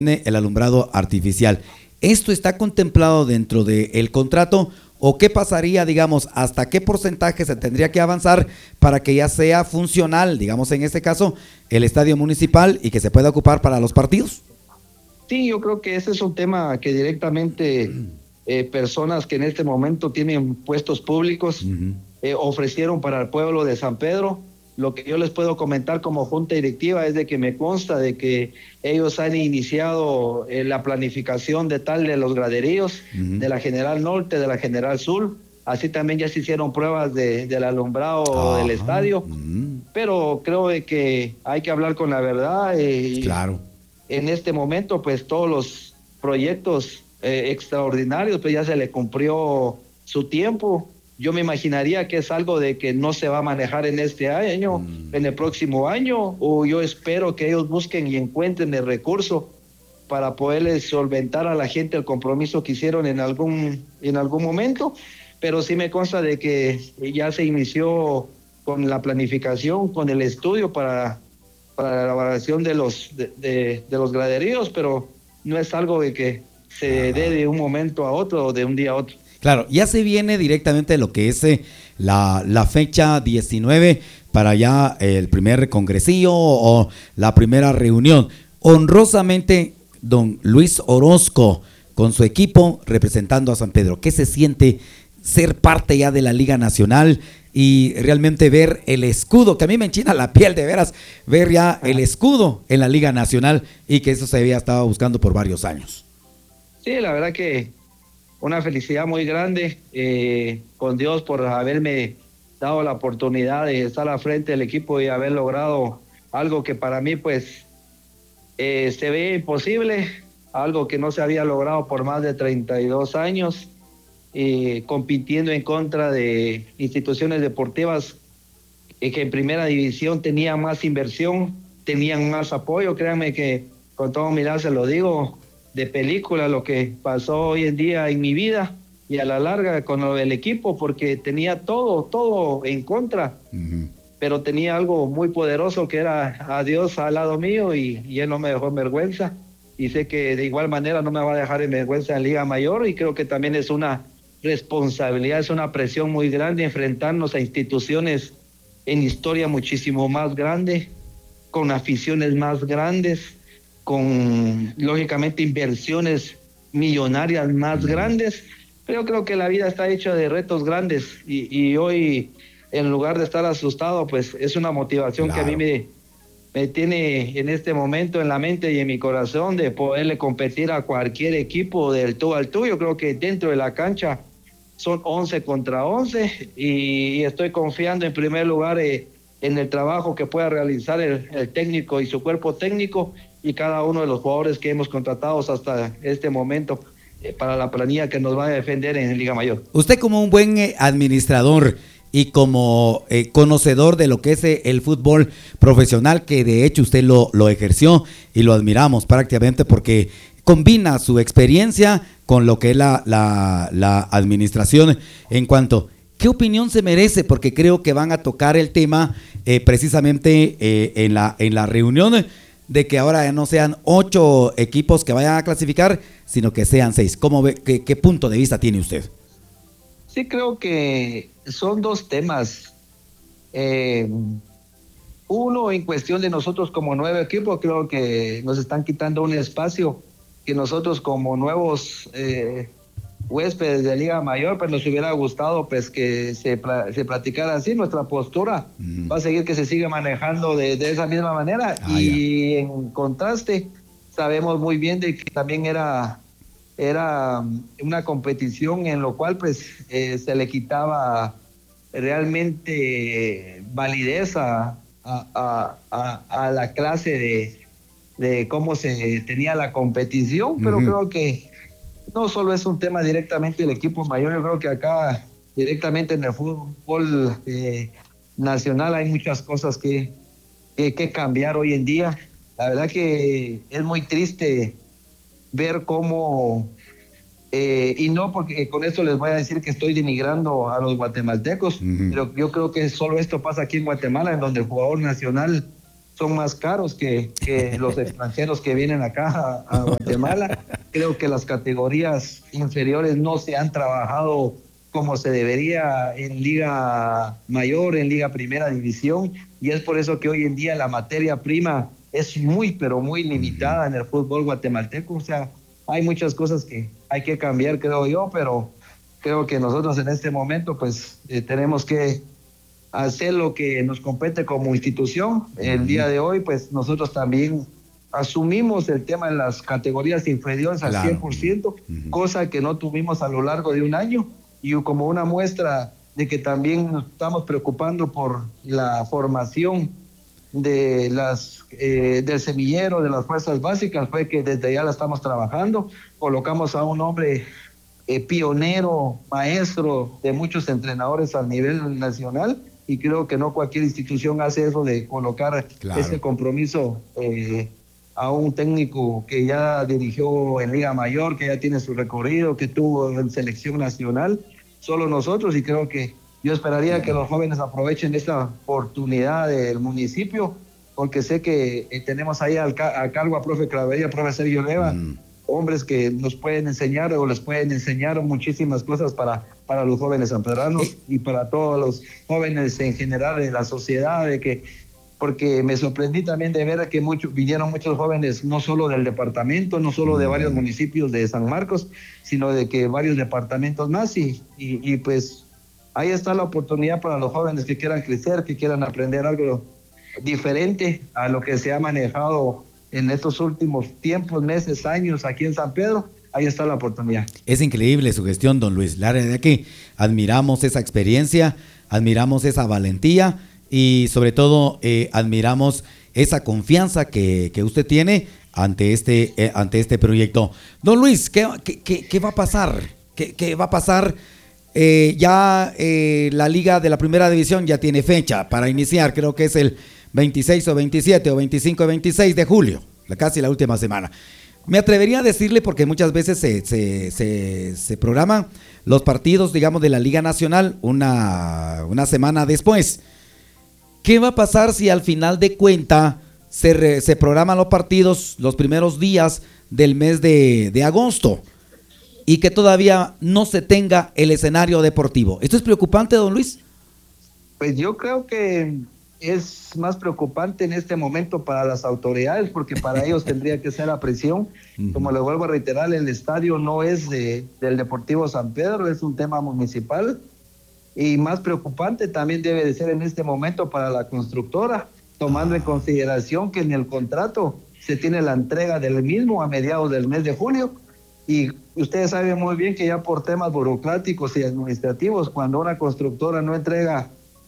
el alumbrado artificial. ¿Esto está contemplado dentro del contrato o qué pasaría, digamos, hasta qué porcentaje se tendría que avanzar para que ya sea funcional, digamos en este caso, el estadio municipal y que se pueda ocupar para los partidos? Sí, yo creo que ese es un tema que directamente personas que en este momento tienen puestos públicos ofrecieron para el pueblo de San Pedro. Lo que yo les puedo comentar como junta directiva es de que me consta de que ellos han iniciado la planificación de tal de los graderíos, de la General Norte, de la General Sur. Así también ya se hicieron pruebas del alumbrado del estadio. Pero creo de que hay que hablar con la verdad. Claro. En este momento, pues todos los proyectos extraordinarios, pues ya se le cumplió su tiempo. Yo me imaginaría que es algo de que no se va a manejar en este año, en el próximo año, o yo espero que ellos busquen y encuentren el recurso para poderles solventar a la gente el compromiso que hicieron en algún momento, pero sí me consta de que ya se inició con la planificación, con el estudio para la elaboración de los graderíos, pero no es algo de que se dé de un momento a otro o de un día a otro. Claro, ya se viene directamente lo que es la fecha 19 para ya el primer congresillo o la primera reunión. Honrosamente, don Luis Orozco, con su equipo representando a San Pedro, ¿qué se siente ser parte ya de la Liga Nacional y realmente ver el escudo, que a mí me enchina la piel de veras, ver ya el escudo en la Liga Nacional y que eso se había estado buscando por varios años? Sí, la verdad que una felicidad muy grande con Dios por haberme dado la oportunidad de estar al frente del equipo y haber logrado algo que para mí pues se ve imposible, algo que no se había logrado por más de 32 años, compitiendo en contra de instituciones deportivas que en primera división tenían más inversión, tenían más apoyo. Créanme que con todo humildad se lo digo, de película lo que pasó hoy en día en mi vida y a la larga con lo del equipo, porque tenía todo en contra, pero tenía algo muy poderoso que era a Dios al lado mío y él no me dejó en vergüenza, y sé que de igual manera no me va a dejar en vergüenza en Liga Mayor, y creo que también es una responsabilidad, es una presión muy grande enfrentarnos a instituciones en historia muchísimo más grande, con aficiones más grandes, con lógicamente inversiones millonarias más grandes. Pero yo creo que la vida está hecha de retos grandes y hoy, en lugar de estar asustado, pues es una motivación que a mí me tiene en este momento en la mente y en mi corazón de poderle competir a cualquier equipo del tú al tú. Yo creo que dentro de la cancha son 11 contra 11 y estoy confiando en primer lugar en el trabajo que pueda realizar el técnico y su cuerpo técnico y cada uno de los jugadores que hemos contratado hasta este momento para la planilla que nos va a defender en Liga Mayor. Usted como un buen administrador y como conocedor de lo que es el fútbol profesional, que de hecho usted lo ejerció y lo admiramos prácticamente porque combina su experiencia con lo que es la administración en cuanto... ¿Qué opinión se merece? Porque creo que van a tocar el tema precisamente en la reunión de que ahora ya no sean 8 equipos que vayan a clasificar, sino que sean 6. ¿Cómo ve? ¿Qué punto de vista tiene usted? Sí, creo que son dos temas. Uno, en cuestión de nosotros como nuevo equipo, creo que nos están quitando un espacio que nosotros como nuevos huéspedes de Liga Mayor, pues nos hubiera gustado pues que se platicara así. Nuestra postura va a seguir que se siga manejando de esa misma manera y en contraste sabemos muy bien de que también era una competición en lo cual pues se le quitaba realmente validez a la clase de cómo se tenía la competición, pero creo que no solo es un tema directamente del equipo mayor, yo creo que acá directamente en el fútbol nacional hay muchas cosas que cambiar hoy en día. La verdad que es muy triste ver cómo, y no porque con esto les voy a decir que estoy denigrando a los guatemaltecos, pero yo creo que solo esto pasa aquí en Guatemala, en donde el jugador nacional son más caros que los extranjeros que vienen acá a Guatemala. Creo que las categorías inferiores no se han trabajado como se debería en Liga Mayor, en Liga Primera División, y es por eso que hoy en día la materia prima es muy, pero muy limitada en el fútbol guatemalteco. O sea, hay muchas cosas que hay que cambiar, creo yo, pero creo que nosotros en este momento pues tenemos que hacer lo que nos compete como institución. El día de hoy pues nosotros también asumimos el tema de las categorías inferiores al 100%, cosa que no tuvimos a lo largo de un año, y como una muestra de que también nos estamos preocupando por la formación de del semillero, de las fuerzas básicas, fue que desde ya la estamos trabajando. Colocamos a un hombre pionero, maestro de muchos entrenadores a nivel nacional, y creo que no cualquier institución hace eso de colocar ese compromiso a un técnico que ya dirigió en Liga Mayor, que ya tiene su recorrido, que tuvo en selección nacional. Solo nosotros, y creo que yo esperaría que los jóvenes aprovechen esta oportunidad del municipio, porque sé que tenemos ahí a cargo a profe Clavería, profe Sergio Leva, hombres que nos pueden enseñar o les pueden enseñar muchísimas cosas para los jóvenes sanpedranos y para todos los jóvenes en general de la sociedad, porque me sorprendí también de ver que vinieron muchos jóvenes, no solo del departamento, no solo de varios municipios de San Marcos, sino de que varios departamentos más, y pues ahí está la oportunidad para los jóvenes que quieran crecer, que quieran aprender algo diferente a lo que se ha manejado en estos últimos tiempos, meses, años aquí en San Pedro. Ahí está la oportunidad. Es increíble su gestión, don Luis. La verdad que admiramos esa experiencia, admiramos esa valentía y sobre todo admiramos esa confianza que usted tiene ante este proyecto. Don Luis, ¿qué va a pasar? ¿Qué va a pasar? Ya la Liga de la Primera División ya tiene fecha para iniciar, creo que es el 26 o 27 o 25 o 26 de julio, casi la última semana. Me atrevería a decirle, porque muchas veces se programan los partidos, digamos, de la Liga Nacional una semana después. ¿Qué va a pasar si al final de cuenta se programan los partidos los primeros días del mes de agosto y que todavía no se tenga el escenario deportivo? ¿Esto es preocupante, don Luis? Pues yo creo que es más preocupante en este momento para las autoridades, porque para ellos tendría que ser la presión. Como le vuelvo a reiterar, el estadio no es del Deportivo San Pedro, es un tema municipal, y más preocupante también debe de ser en este momento para la constructora, tomando en consideración que en el contrato se tiene la entrega del mismo a mediados del mes de julio, y ustedes saben muy bien que ya por temas burocráticos y administrativos, cuando una constructora no entrega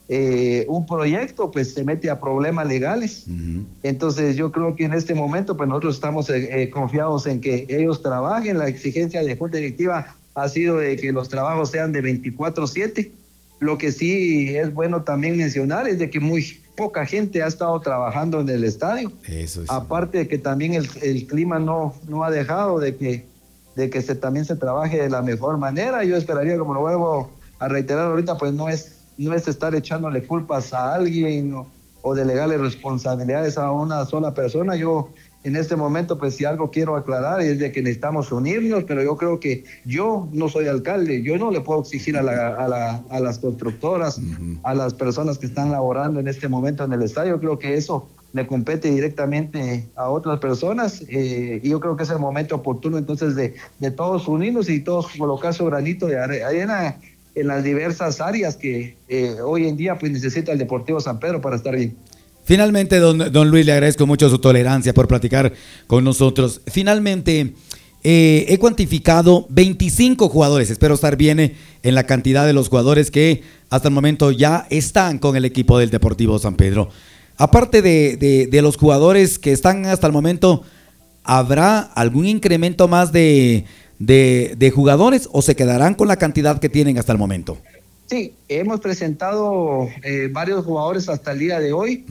un proyecto, pues se mete a problemas legales. Entonces yo creo que en este momento pues nosotros estamos confiados en que ellos trabajen. La exigencia de Junta Directiva ha sido de que los trabajos sean de 24/7. Lo que sí es bueno también mencionar es de que muy poca gente ha estado trabajando en el estadio. Eso es. Aparte de que también el clima no ha dejado de que también se trabaje de la mejor manera. Yo esperaría, como lo vuelvo a reiterar ahorita, pues no es estar echándole culpas a alguien o delegarle responsabilidades a una sola persona. Yo en este momento, pues si algo quiero aclarar es de que necesitamos unirnos, pero yo creo que yo no soy alcalde, yo no le puedo exigir a las constructoras, a las personas que están laborando en este momento en el estadio. Creo que eso le compete directamente a otras personas, y yo creo que es el momento oportuno entonces de todos unirnos y todos colocar su granito de arena en las diversas áreas que hoy en día pues necesita el Deportivo San Pedro para estar bien. Finalmente, don Luis, le agradezco mucho su tolerancia por platicar con nosotros. Finalmente, he cuantificado 25 jugadores, espero estar bien en la cantidad de los jugadores que hasta el momento ya están con el equipo del Deportivo San Pedro. Aparte de los jugadores que están hasta el momento, ¿habrá algún incremento más de jugadores o se quedarán con la cantidad que tienen hasta el momento? Sí, hemos presentado varios jugadores hasta el día de hoy.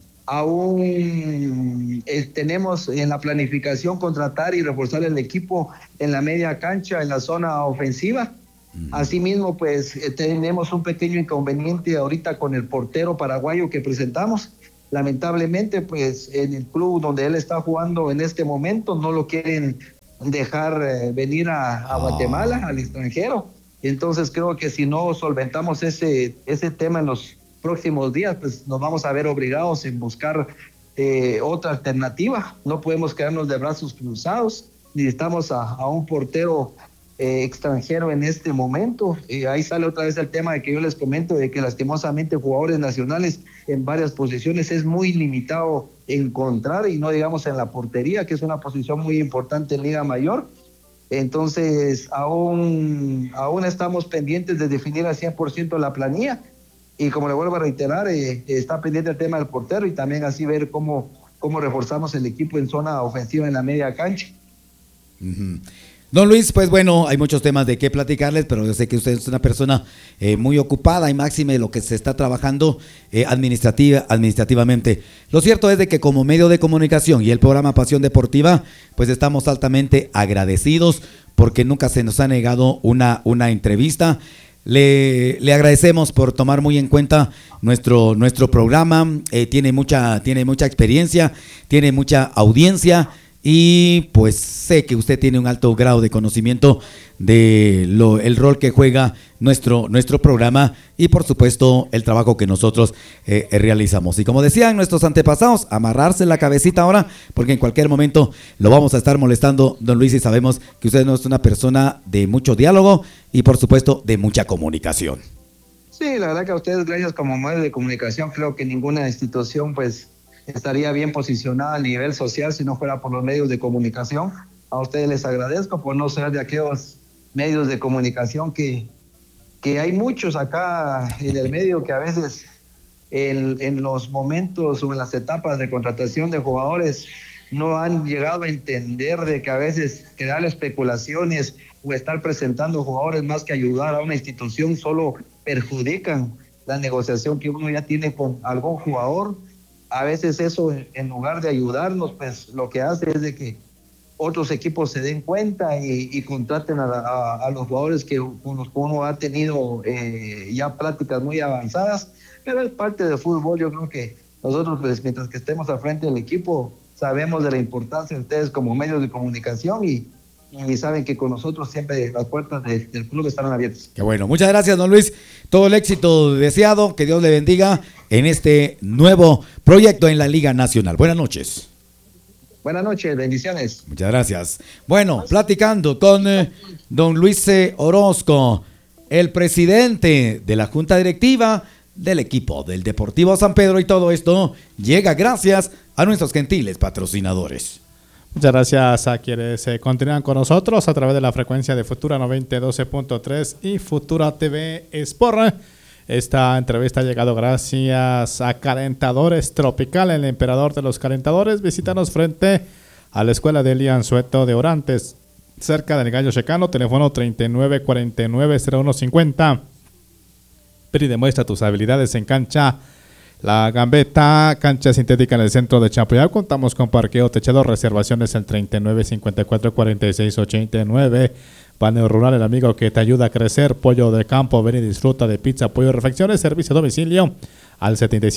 Aún tenemos en la planificación contratar y reforzar el equipo en la media cancha, en la zona ofensiva. Asimismo, pues tenemos un pequeño inconveniente ahorita con el portero paraguayo que presentamos. lamentablemente pues en el club donde él está jugando en este momento no lo quieren dejar venir a Guatemala, al extranjero. Entonces creo que si no solventamos ese tema en los próximos días, pues nos vamos a ver obligados en buscar otra alternativa. No podemos quedarnos de brazos cruzados. Necesitamos a un portero extranjero en este momento. Ahí sale otra vez el tema de que yo les comento de que lastimosamente jugadores nacionales en varias posiciones es muy limitado encontrar, y no digamos en la portería, que es una posición muy importante en Liga Mayor. Entonces aún estamos pendientes de definir al 100% la planilla, y como le vuelvo a reiterar, está pendiente el tema del portero, y también así ver cómo reforzamos el equipo en zona ofensiva en la media cancha. Uh-huh. Don Luis, pues bueno, hay muchos temas de qué platicarles, pero yo sé que usted es una persona muy ocupada y máxime lo que se está trabajando administrativamente. Lo cierto es de que como medio de comunicación y el programa Pasión Deportiva, pues estamos altamente agradecidos porque nunca se nos ha negado una entrevista. Le agradecemos por tomar muy en cuenta nuestro programa. Tiene mucha experiencia, tiene mucha audiencia. Y pues sé que usted tiene un alto grado de conocimiento de el rol que juega nuestro programa y por supuesto el trabajo que nosotros realizamos. Y como decían nuestros antepasados, amarrarse la cabecita ahora, porque en cualquier momento lo vamos a estar molestando, don Luis, y sabemos que usted no es una persona de mucho diálogo y por supuesto de mucha comunicación. Sí, la verdad que a ustedes, gracias como medio de comunicación, creo que ninguna institución pues estaría bien posicionada a nivel social si no fuera por los medios de comunicación. A ustedes les agradezco por no ser de aquellos medios de comunicación que hay muchos acá en el medio que a veces en los momentos o en las etapas de contratación de jugadores no han llegado a entender de que a veces crear especulaciones o estar presentando jugadores más que ayudar a una institución solo perjudican la negociación que uno ya tiene con algún jugador. A veces eso, en lugar de ayudarnos, pues lo que hace es de que otros equipos se den cuenta y contraten a los jugadores con los que uno ha tenido ya prácticas muy avanzadas, pero es parte del fútbol. Yo creo que nosotros, pues, mientras que estemos al frente del equipo, sabemos de la importancia de ustedes como medios de comunicación y saben que con nosotros siempre las puertas del club estarán abiertas. Qué bueno, muchas gracias, don Luis. Todo el éxito deseado, que Dios le bendiga en este nuevo proyecto en la Liga Nacional. Buenas noches. Buenas noches, bendiciones. Muchas gracias. Bueno, platicando con don Luis Orozco, el presidente de la Junta Directiva del equipo del Deportivo San Pedro, y todo esto llega gracias a nuestros gentiles patrocinadores. Muchas gracias a quienes continúan con nosotros a través de la frecuencia de Futura 9012.3 y Futura TV Sport. Esta entrevista ha llegado gracias a Calentadores Tropical, el emperador de los calentadores. Visítanos frente a la escuela de Elian Sueto de Orantes, cerca del Gallo Checano, teléfono 3949-0150. Pero y demuestra tus habilidades en cancha. La Gambeta, cancha sintética en el centro de Champayao. Contamos con parqueo techado, reservaciones al 3954-4689. Paneo Rural, el amigo que te ayuda a crecer. Pollo de campo, ven y disfruta de pizza, pollo, refacciones, servicio a domicilio al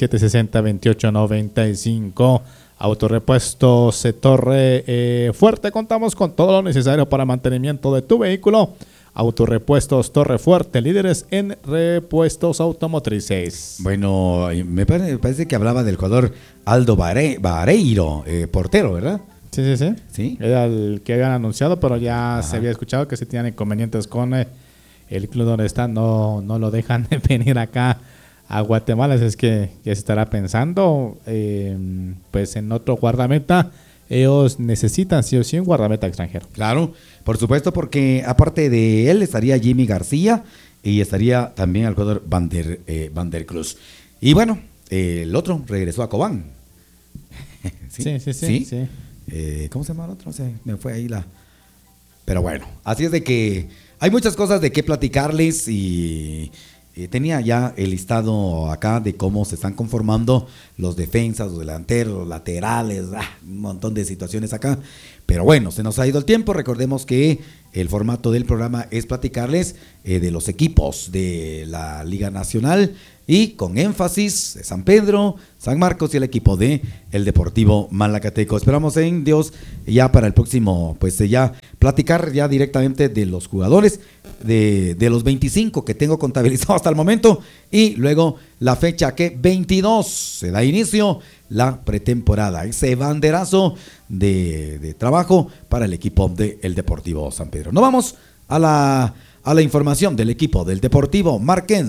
7760-2895. Autorepuestos Torre Fuerte. Contamos con todo lo necesario para mantenimiento de tu vehículo. Autorepuestos Torre Fuerte, líderes en repuestos automotrices. Bueno, me parece que hablaba del jugador Aldo Vareiro, portero, ¿verdad? Sí. Era el que habían anunciado, pero ya se había escuchado que se tenían inconvenientes con el club donde está. No lo dejan de venir acá a Guatemala. Así es que se estará pensando pues en otro guardameta. Ellos necesitan sí o sí un guardameta extranjero. Claro, por supuesto, porque aparte de él estaría Jimmy García y estaría también el jugador Van der Cruz. Y bueno, el otro regresó a Cobán. Sí. ¿Cómo se llama el otro? Me fue ahí la... Pero bueno, así es de que hay muchas cosas de qué platicarles y... tenía ya el listado acá de cómo se están conformando los defensas, los delanteros, los laterales, un montón de situaciones acá. Pero bueno, se nos ha ido el tiempo. Recordemos que el formato del programa es platicarles de los equipos de la Liga Nacional y con énfasis de San Pedro, San Marcos y el equipo de el Deportivo Malacateco. Esperamos en Dios ya para el próximo, pues ya platicar ya directamente de los jugadores, de los 25 que tengo contabilizado hasta el momento, y luego la fecha que 22 se da inicio la pretemporada, ese banderazo de trabajo para el equipo del Deportivo San Pedro. Nos vamos a la información del equipo del Deportivo Marquense.